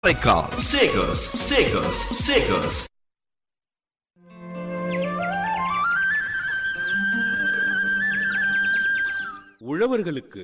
Sagers. உழவர்களுக்கு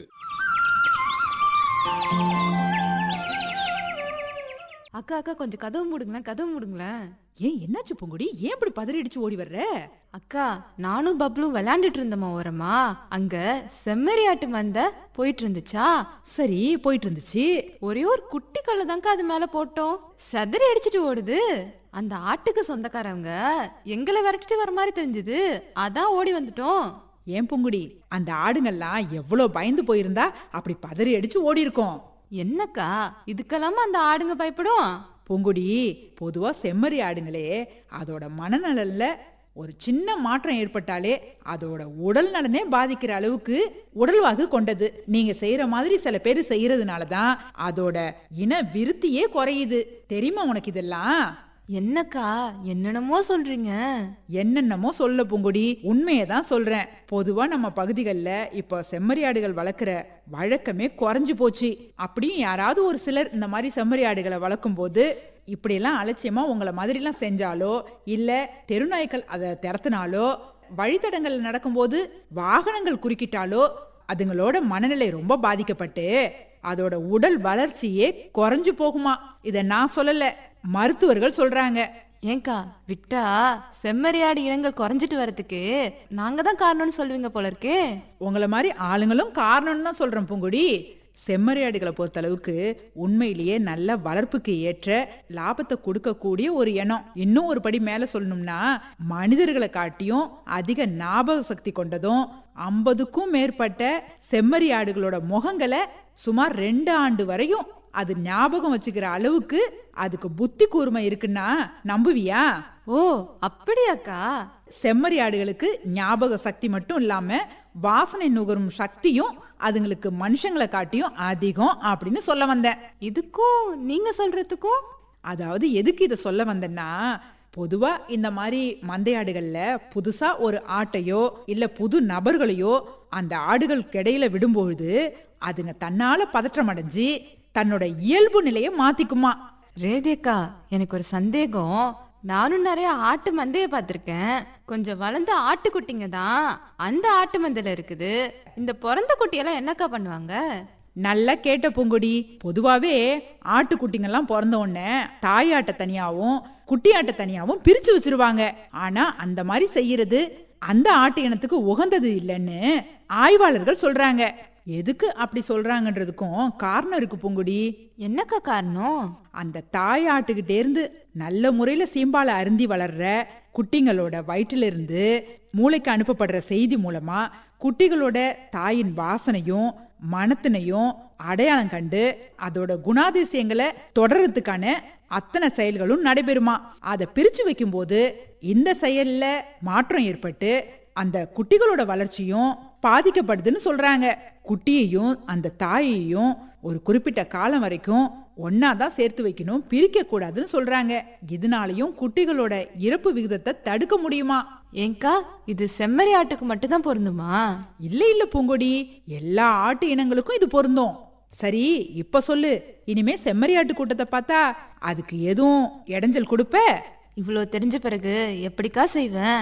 அக்கா கொஞ்சம் கதவு மூடுங்களேன். ஏன் என்னாச்சு பூங்குடி? ஏன் இப்படி பதறிடிச்சு ஓடி வர்ற? அக்கா நானும் பப்ளும் விளையாண்டுட்டு இருந்தோமா ஓரமா, அங்க செம்மறியாட்டு மந்த போயிட்டு இருந்துச்சா. சரி, போயிட்டு இருந்துச்சு. ஒரே ஒரு குட்டி கல்லு தான்க்கா அது மேல போட்டோம், செதறி அடிச்சிட்டு ஓடுது. அந்த ஆட்டுக்கு சொந்தக்காரவங்க எங்களை விரட்டிட்டு வர மாதிரி தெரிஞ்சது, அதான் ஓடி வந்துட்டோம். ஏன் பூங்குடி, அந்த ஆடுங்கள்லாம் எவ்வளவு பயந்து போயிருந்தா அப்படி பதறி அடிச்சு ஓடி இருக்கும். என்னக்கா இதுக்கெல்லாமா அந்த ஆடுங்க பயப்படும்? பூங்குடி, பொதுவா செம்மறி ஆடுங்களே அதோட மனநலன்ல ஒரு சின்ன மாற்றம் ஏற்பட்டாலே அதோட உடல் நலனே பாதிக்கிற அளவுக்கு உடல்வாகு கொண்டது. நீங்க செய்யற மாதிரி சில பேர் செய்யறதுனாலதான் அதோட இன விருத்தியே குறையுது. தெரியுமா உனக்கு இதெல்லாம்? என்னக்கா என்னென்னமோ சொல்றீங்க? என்னென்னமோ சொல்ல பூங்குடி, உண்மையதான் சொல்றேன். பொதுவா நம்ம பகுதிகளில் இப்ப செம்மறி ஆடுகள் வளர்க்குற வழக்கமே குறைஞ்சு போச்சு. அப்படியும் யாராவது ஒரு சிலர் இந்த மாதிரி செம்மறி ஆடுகளை வளர்க்கும் போது இப்படியெல்லாம் அலட்சியமா உங்களை மாதிரிலாம் செஞ்சாலோ இல்ல தெருநாய்கள் அதை திறத்தினாலோ வழித்தடங்கள் நடக்கும்போது வாகனங்கள் குறுக்கிட்டாலோ அதுங்களோட மனநிலை ரொம்ப பாதிக்கப்பட்டு அதோட உடல் வளர்ச்சியே குறைஞ்சு போகுமா. இத நான் சொல்லல, மருத்துவர்கள் சொல்றாங்க. ஏங்கா விட்டா செம்மறியாடு இனங்கள் குறைஞ்சிட்டு வரதுக்கு நாங்க தான் காரணம்னு சொல்லுவீங்க போல இருக்கே. உங்களை மாதிரி ஆளுங்களும் காரணம்னு தான் சொல்றேன் பூங்குடி. செம்மறியாடுகளை பொறுத்த அளவுக்கு உண்மையிலேயே நல்ல வளர்ப்புக்கு ஏற்ற லாபத்தை கொடுக்கக்கூடிய ஒரு இனம். இன்னும் ஒரு படி மேல சொல்லணும்னா மனிதர்களை காட்டியும் அதிக ஞாபக சக்தி கொண்டதும் 50க்கும் மேற்பட்ட செம்மறியாடுகளோட முகங்களை சுமார் 2 ஆண்டு வரையும் அது ஞாபகம் வச்சுக்கிற அளவுக்கு அதுக்கு புத்தி கூர்மை இருக்குன்னா நம்புவியா? ஓ அப்படியாக்கா? செம்மறி ஆடுகளுக்கு ஞாபக சக்தி மட்டும் இல்லாம வாசனை நுகரும் சக்தியும் அதுங்களுக்கு மனுஷங்களை காட்டியும் அதிகம் அப்படின்னு சொல்ல வந்தேன். இதுக்கும் நீங்க சொல்றதுக்கும் அதாவது எதுக்கு இதை சொல்ல வந்தேன்னா, பொதுவா இந்த மாதிரி மந்தையாடுகள்ல புதுசா ஒரு ஆட்டையோ இல்ல புது நபர்களையோ அந்த ஆடுகளுக்கு இடையில விடும்பொழுது அதுங்க தன்னால பதற்றம் அடைஞ்சு தன்னோட இயல்பு நிலையை மாத்திக்குமா. ரேதேக்கா எனக்கு ஒரு சந்தேகம். நானும் நிறைய ஆட்டு மந்தைய பார்த்திருக்கேன். கொஞ்சம் வளர்ந்த ஆட்டுக்குட்டிங்க தான் அந்த ஆட்டு மந்தையில இருக்குது. இந்த பிறந்த குட்டியெல்லாம் என்னக்கா பண்ணுவாங்க? நல்லா கேட்ட பூங்குடி. பொதுவாவே ஆட்டுக்குட்டிங்கெல்லாம் பிறந்த உடனே தாயாட்டை தனியாவும் குட்டி ஆட்டை தனியாவும் பிரிச்சு வச்சிருவாங்க. ஆனா அந்த மாதிரி செய்யறது அந்த ஆட்டு இனத்துக்கு உகந்தது இல்லைன்னு ஆய்வாளர்கள் சொல்றாங்க. எதுக்கு அப்படி சொல்றாங்கன்றதுக்கும் காரணம் இருக்கு பூங்குடி. என்னக்கா காரணம்? அந்த தாயாட்டுக்கிட்டே இருந்து நல்ல முறையில சீம்பால அருந்தி வளர்ற குட்டிங்களோட வயிற்றுல இருந்து மூளைக்கு அனுப்பப்படுற செய்தி மூலமா குட்டிகளோட தாயின் வாசனையும் மனத்தினையும் அடையாளம் கண்டு அதோட குணாதிசயங்களை தொடர்றதுக்கான அத்தனை செயல்களும் நடைபெறுமா. அதை பிரிச்சு வைக்கும் போது இந்த செயல்ல மாற்றம் ஏற்பட்டு அந்த குட்டிகளோட வளர்ச்சியும் பாதிக்கப்படுதுன்னு சொல்றாங்க. குட்டியையும் அந்த தாயையும் ஒரு குறிப்பிட்ட காலம் வரைக்கும் ஒன்னாதான் சேர்த்து வைக்கணும், பிரிக்க கூடாதுன்னு சொல்றாங்க. இதனாலையும் குட்டிகளோட இறப்பு விகிதத்தை தடுக்க முடியுமா. ஏங்கா இது செம்மறி ஆட்டுக்கு மட்டும்தான் பொருந்துமா? இல்ல பூங்கொடி, எல்லா ஆட்டு இனங்களுக்கும் இது பொருந்தும். சரி, இப்ப சொல்லு, இனிமே செம்மறி ஆட்டு கூட்டத்தை பார்த்தா அதுக்கு எதுவும் இடைஞ்சல் கொடுப்ப? இவ்வளவு தெரிஞ்ச பிறகு எப்படிக்கா செய்வேன்?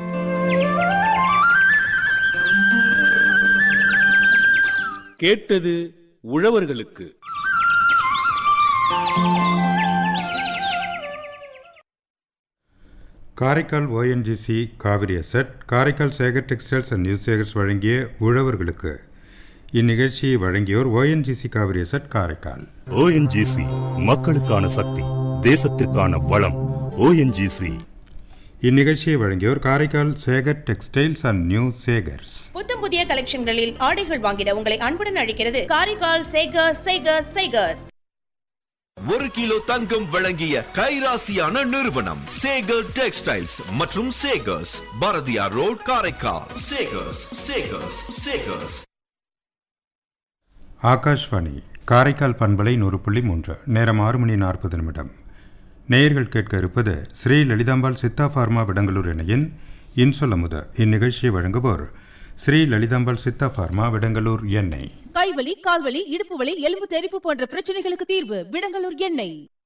கேட்டது உழவர்களுக்கு. Karaikal ONGC Kaveri asset, Karaikal Sekar textiles and news Sekar's வழங்கிய உழவர்களுக்கு. இந்நிகழ்ச்சியை வழங்கியோர் ONGC Kaveri asset Karaikal. ONGC மக்களுக்கான சக்தி, தேசத்திற்கான வளம். ONGC. இந்நிகழ்ச்சியை வழங்கியோர் Karaikal Sekar textiles and news Sekar's. புத்தம் புதிய கலெக்ஷன்களில் ஆடைகள் வாங்கிட உங்களை அன்புடன் அழைக்கிறது காரைக்கால் சேகர்ஸ். 1 கிலோ தங்கம் வழங்கிய கைராசியான நிறுவனம் சேகர் டெக்ஸ்டைல்ஸ் மற்றும் சேகர்ஸ், பாரதியார் ரோட், காரைக்கால். சேகர்ஸ். ஆகாஷ்வாணி காரைக்கால் பண்பலை 100.3. நேரம் 6:40. நேயர்கள் கேட்க இருப்பது ஸ்ரீ லலிதாம்பாள் சித்தா பார்மா விடங்கலூர் இணையின் இன்சொல்லமுத. இந்நிகழ்ச்சியை வழங்குவோர் ஸ்ரீ லலிதாம்பாள் சித்தா பார்மா விடங்கலூர் எண்ணெய். கைவலி, கால்வலி, இடுப்பு வலி, எலும்பு தெறிப்பு போன்ற பிரச்சனைகளுக்கு தீர்வு விடங்கலூர் எண்ணெய்.